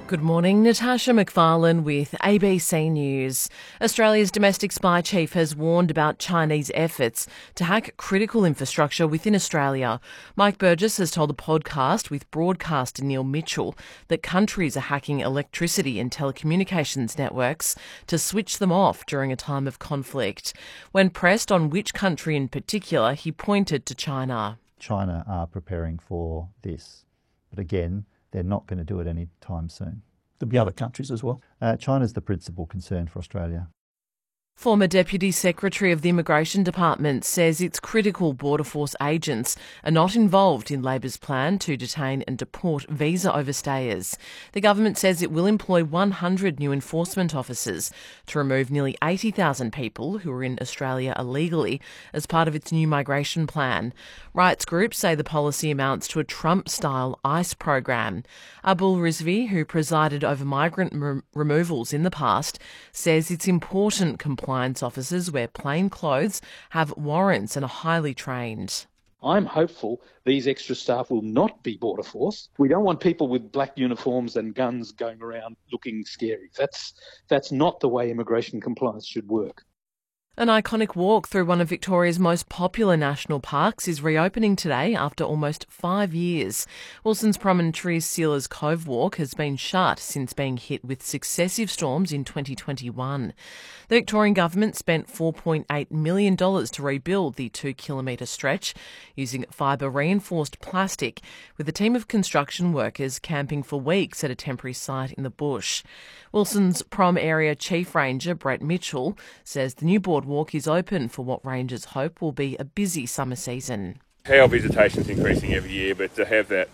Good morning, Natasha McFarlane with ABC News. Australia's domestic spy chief has warned about Chinese efforts to hack critical infrastructure within Australia. Mike Burgess has told a podcast with broadcaster Neil Mitchell that countries are hacking electricity and telecommunications networks to switch them off during a time of conflict. When pressed on which country in particular, he pointed to China. China are preparing for this, but again, they're not going to do it any time soon. There'll be other countries as well. China's the principal concern for Australia. Former Deputy Secretary of the Immigration Department says its critical Border Force agents are not involved in Labor's plan to detain and deport visa overstayers. The government says it will employ 100 new enforcement officers to remove nearly 80,000 people who are in Australia illegally as part of its new migration plan. Rights groups say the policy amounts to a Trump-style ICE program. Abul Rizvi, who presided over migrant removals in the past, says it's important compliance officers wear plain clothes, have warrants and are highly trained. I'm hopeful these extra staff will not be Border Force. We don't want people with black uniforms and guns going around looking scary. That's not the way immigration compliance should work. An iconic walk through one of Victoria's most popular national parks is reopening today after almost 5 years. Wilson's Promontory's Sealers Cove Walk has been shut since being hit with successive storms in 2021. The Victorian government spent $4.8 million to rebuild the 2-kilometre stretch using fibre-reinforced plastic, with a team of construction workers camping for weeks at a temporary site in the bush. Wilson's Prom Area Chief Ranger Brett Mitchell says the new boardwalk is open for what rangers hope will be a busy summer season. Our visitation's increasing every year, but to have that